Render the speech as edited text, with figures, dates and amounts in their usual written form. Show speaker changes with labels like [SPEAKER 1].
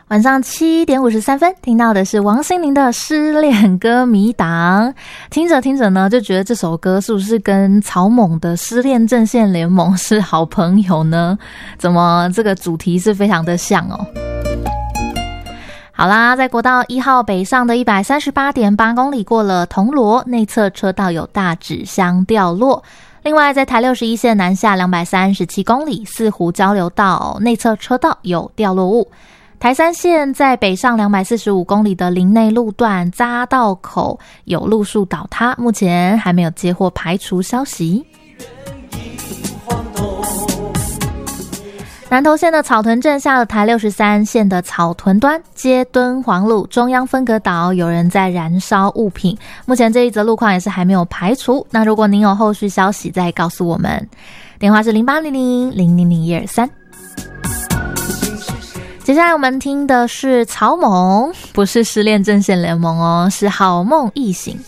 [SPEAKER 1] 晚上7点53分，听到的是王心凌的失恋歌迷档。听着听着呢，就觉得这首歌是不是跟草蜢的失恋阵线联盟是好朋友呢？怎么这个主题是非常的像哦。好啦，在国道1号北上的 138.8 公里过了铜锣，内侧车道有大纸箱掉落。另外在台61线南下237公里，四湖交流道内侧车道有掉落物。台3线在北上245公里的林内路段匝道口有路树倒塌，目前还没有接获排除消息。南投县的草屯镇下了台63线的草屯端接敦煌路中央分隔岛有人在燃烧物品，目前这一则路况也是还没有排除。那如果您有后续消息再告诉我们，电话是0800000123。接下来我们听的是草蜢，不是失恋阵线联盟哦，是好梦一醒。